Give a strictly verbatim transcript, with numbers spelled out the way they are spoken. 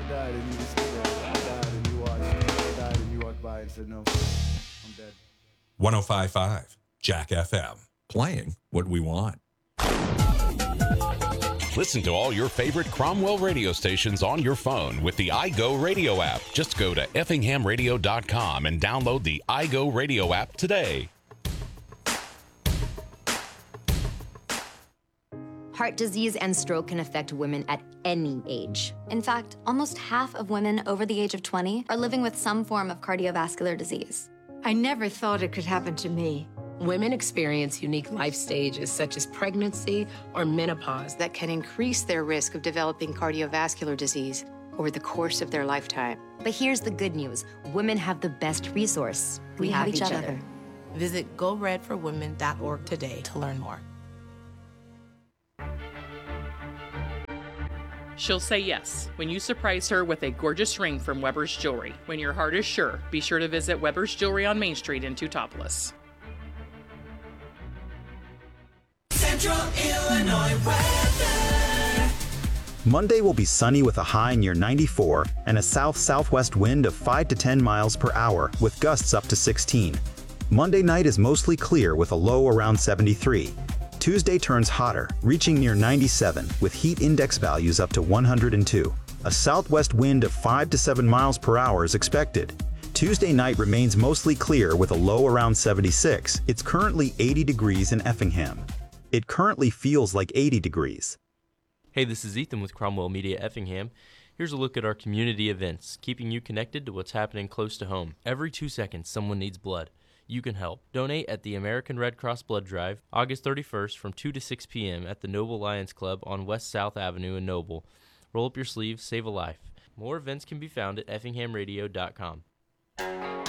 died and you still there. I died and you watched. I died and you walked by and said no. I'm dead. one oh five point five Jack F M. Playing what we want. Listen to all your favorite Cromwell radio stations on your phone with the iGo Radio app. Just go to effingham radio dot com and download the iGo Radio app today. Heart disease and stroke can affect women at any age. In fact, almost half of women over the age of twenty are living with some form of cardiovascular disease. I never thought it could happen to me. Women experience unique life stages such as pregnancy or menopause that can increase their risk of developing cardiovascular disease over the course of their lifetime. But here's the good news. Women have the best resource. We, we have, have each, each other. other. Visit go red for women dot org today to learn more. She'll say yes when you surprise her with a gorgeous ring from Weber's Jewelry. When your heart is sure, be sure to visit Weber's Jewelry on Main Street in Teutopolis. Central Illinois weather. Monday will be sunny with a high near ninety-four and a south-southwest wind of five to ten miles per hour with gusts up to sixteen. Monday night is mostly clear with a low around seventy-three. Tuesday turns hotter, reaching near ninety-seven with heat index values up to one hundred two. A southwest wind of five to seven miles per hour is expected. Tuesday night remains mostly clear with a low around seventy-six. It's currently eighty degrees in Effingham. It currently feels like eighty degrees. Hey, this is Ethan with Cromwell Media Effingham. Here's a look at our community events, keeping you connected to what's happening close to home. Every two seconds, someone needs blood. You can help. Donate at the American Red Cross Blood Drive, August thirty-first from two to six p.m. at the Noble Lions Club on West South Avenue in Noble. Roll up your sleeves, save a life. More events can be found at effingham radio dot com.